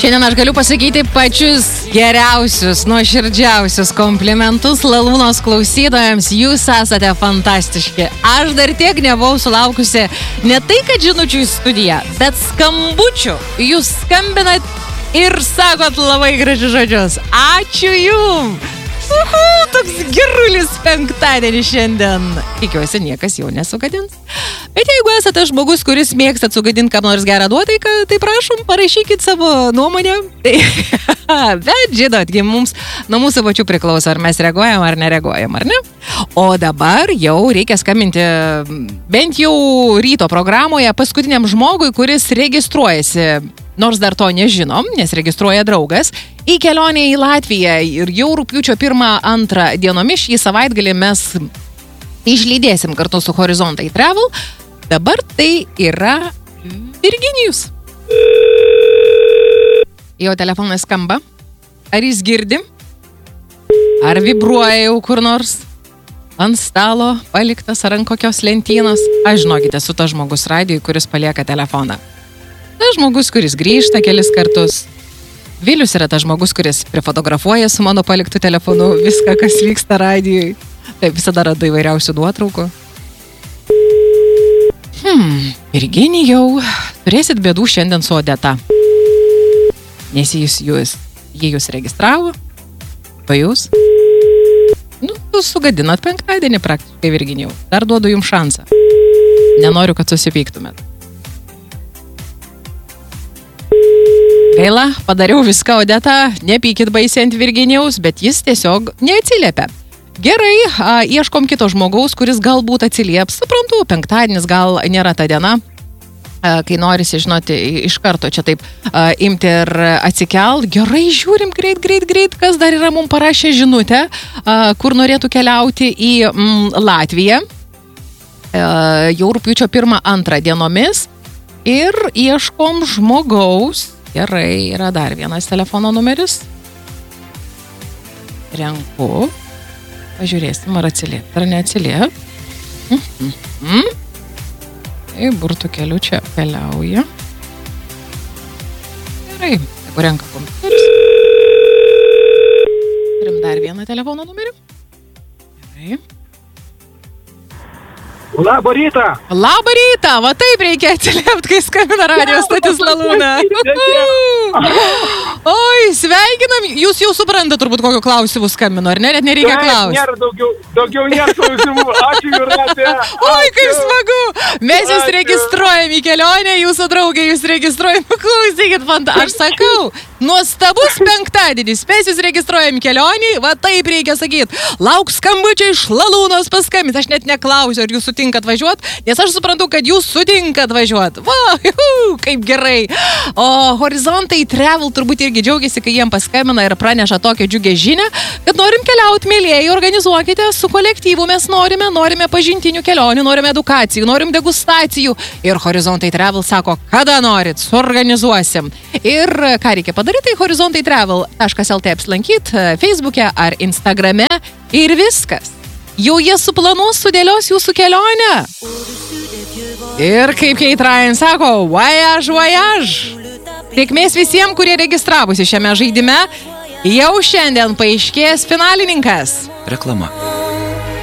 Šiandien aš galiu pasakyti pačius geriausius, nuoširdžiausius komplimentus Lalūnos klausytojams. Jūs esate fantastiški. Aš dar tiek nebuvau sulaukusi ne tai, kad žinučių į studiją, bet skambučių. Jūs skambinat ir sakot labai gražius žodžius. Ačiū jums! Toks gerulis penktadienis šiandien. Tikiuosi, niekas jau nesugadins. Bet jeigu esate žmogus, kuris mėgstat sugadinti kam nors gerą nuotaiką, tai prašom, parašykit savo nuomonę. Bet žinot, mums nuo mūsų pačių priklauso, ar mes reaguojam ar nereaguojam, ar ne? O dabar jau reikia skambinti bent jau ryto programoje paskutiniam žmogui, kuris registruojasi, nors dar to nežinom, nes registruoja draugas, į kelionę į Latviją ir jau rugpjūčio 1-2 dienomis šį savaitgalį mes išlydėsim kartu su Horizontai Travel. Dabar tai yra Virginijus. Jo telefonas skamba. Ar jis girdi? Ar vibruoja jau kur nors? Ant stalo paliktas ar ant kokios lentynos? Aš žinokite, su ta žmogus radijui, kuris palieka telefoną. Ta žmogus, kuris grįžta kelis kartus. Vilius yra ta žmogus, kuris prifotografuoja su mano paliktu telefonu viską, kas vyksta radijui. Taip, visada radu įvairiausių nuotraukų. Virginijau, turėsit bėdų šiandien su Odeta. Nes jie jūs registravo, o jūs? Jūs sugadinat penktadienį praktiškai, Virginijau. Dar duodu jums šansą. Nenoriu, kad susipyktumėt. Gaila, padariau viską, Odeta, nepykit baisiai ant Virginijaus, bet jis tiesiog neatsiliepia. Gerai, ieškom kito žmogaus, kuris galbūt atsilieps. Suprantu, penktadienis gal nėra ta diena, kai norisi, žinoti, iš karto čia taip imti ir atsikelt. Gerai, žiūrim greit, kas dar yra mums parašę žinutę, kur norėtų keliauti į Latviją. Jau rugpjūčio 1-2 dienomis. Ir ieškom žmogaus. Gerai, yra dar vienas telefono numeris. Renku. Pažiūrėsim, ar atsiliep, ar neatsiliep. Tai burtų keliu čia keliauja. Gerai, jeigu renka kompiuteris. Turim dar vieną telefono numerį. Gerai. Labą rytą! Labą rytą! Va taip reikia atsiliepti, kai skambina radijo stotis Lalūna. Oi, sveikinam. Jūs jau suprantate turbūt, kokio klausimų skambino, ar ne? Net nereikia klausti. Nėra daugiau nėra klausimų. Ačiū, Jūratė. Oi, kaip smagu. Mes jūs registruojam į kelionę, jūsų draugė jūs registruojam. Klausykit, aš sakau, nuostabus penktadienis. Mes jūs registruojam į kelionį, va taip reikia sakyti. Lauk skambučiai iš Lalūnos paskambinti. Aš net neklausiu, ar jūs sutinkat važiuoti, nes aš suprantu, kad jūs sutinkat važiuoti. Va, kaip gerai. O Horizontai Travel turbūt irgi džiaugiasi, kai jiem paskambina ir praneša tokią džiugę žinią, kad norim keliauti, mėlėjai, organizuokite su kolektyvu, mes norime pažintinių kelionių, norime edukacijų, norim degustacijų. Ir Horizontai Travel sako, kada norit, suorganizuosim. Ir ką reikia padaryti, tai horizontaitravel.lt apsilankyt Facebook'e ar Instagrame ir viskas. Jau jie suplanuos, sudėlios jūsų kelionę. Ir kaip Kate Ryan sako, voyage. Sėkmės visiems, kurie registravosi šiame žaidime. Jau šiandien paaiškės finalininkas. Reklama.